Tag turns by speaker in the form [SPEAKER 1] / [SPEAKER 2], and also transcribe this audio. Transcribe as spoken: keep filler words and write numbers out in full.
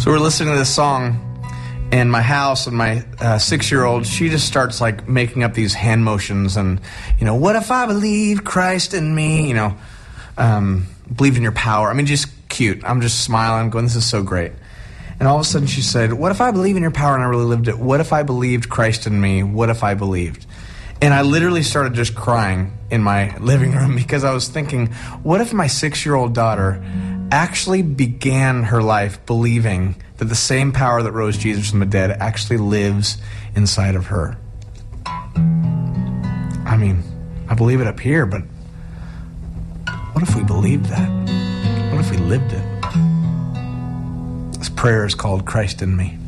[SPEAKER 1] So we're listening to this song in my house, and my uh, six-year-old, she just starts like making up these hand motions and, you know, what if I believe Christ in me, you know, um, believed in your power. I mean, just cute. I'm just smiling, going, this is so great. And all of a sudden she said, what if I believe in your power and I really lived it? What if I believed Christ in me? What if I believed? And I literally started just crying in my living room because I was thinking, what if my six-year-old daughter actually began her life believing that the same power that rose Jesus from the dead actually lives inside of her? I mean, I believe it up here, but what if we believed that? What if we lived it? This prayer is called Christ in Me.